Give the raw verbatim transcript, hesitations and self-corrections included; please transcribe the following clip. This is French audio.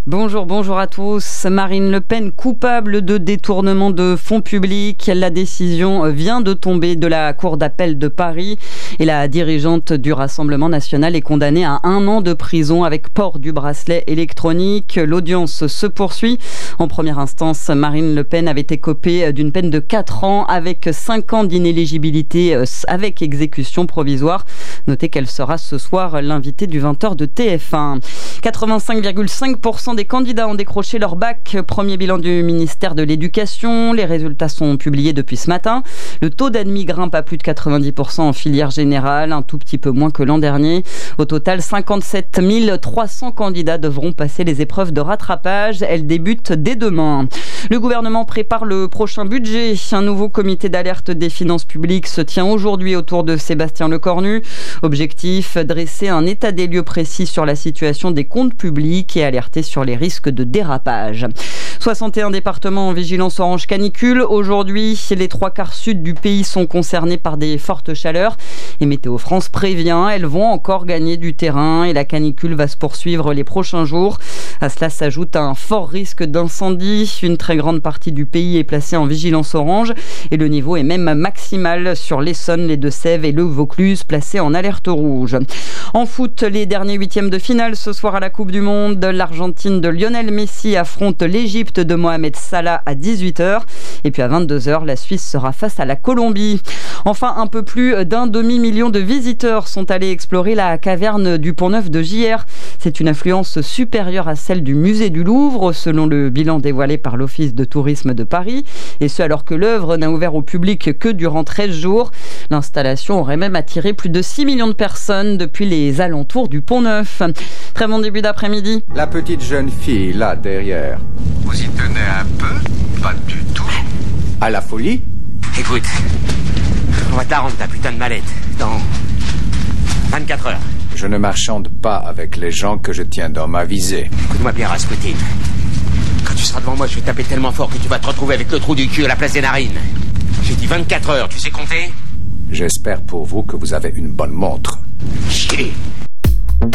Bonjour, bonjour à tous. Marine Le Pen coupable de détournement de fonds publics. La décision vient de tomber de la Cour d'appel de Paris et la dirigeante du Rassemblement national est condamnée à un an de prison avec port du bracelet électronique. L'audience se poursuit. En première instance, Marine Le Pen avait écopé d'une peine de quatre ans avec cinq ans d'inéligibilité avec exécution provisoire. Notez qu'elle sera ce soir l'invitée du vingt heures de T F un. quatre-vingt-cinq virgule cinq pour cent des candidats ont décroché leur bac. Premier bilan du ministère de l'Éducation. Les résultats sont publiés depuis ce matin. Le taux d'admis grimpe à plus de quatre-vingt-dix pour cent en filière générale, un tout petit peu moins que l'an dernier. Au total, cinquante-sept mille trois cents candidats devront passer les épreuves de rattrapage. Elles débutent dès demain. Le gouvernement prépare le prochain budget. Un nouveau comité d'alerte des finances publiques se tient aujourd'hui autour de Sébastien Lecornu. Objectif, dresser un état des lieux précis sur la situation des comptes publics et alerter sur les risques de dérapage. soixante et un départements en vigilance orange canicule. Aujourd'hui, les trois quarts sud du pays sont concernés par des fortes chaleurs. Et Météo France prévient, elles vont encore gagner du terrain et la canicule va se poursuivre les prochains jours. À cela s'ajoute un fort risque d'incendie. Une très grande partie du pays est placée en vigilance orange et le niveau est même maximal sur l'Essonne, les Deux-Sèvres et le Vaucluse placés en alerte rouge. En foot, les derniers huitièmes de finale ce soir à la Coupe du Monde. L'Argentine de Lionel Messi affronte l'Égypte de Mohamed Salah à dix-huit heures. Et puis à vingt-deux heures, la Suisse sera face à la Colombie. Enfin, un peu plus d'un demi-million de visiteurs sont allés explorer la caverne du Pont-Neuf de J R. C'est une affluence supérieure à celle du musée du Louvre, selon le bilan dévoilé par l'Office de tourisme de Paris. Et ce, alors que l'œuvre n'a ouvert au public que durant treize jours. L'installation aurait même attiré plus de six millions de personnes depuis les alentours du Pont-Neuf. Très bon début d'après-midi. La petite jeune fille, là, derrière. Vous y tenez un peu? Pas du tout. À la folie? Écoute, on va te la rendre ta putain de mallette dans vingt-quatre heures. Je ne marchande pas avec les gens que je tiens dans ma visée. Écoute-moi bien, Rasputin. Quand tu seras devant moi, je vais taper tellement fort que tu vas te retrouver avec le trou du cul à la place des narines. J'ai dit vingt-quatre heures, tu sais compter? J'espère pour vous que vous avez une bonne montre. Chier.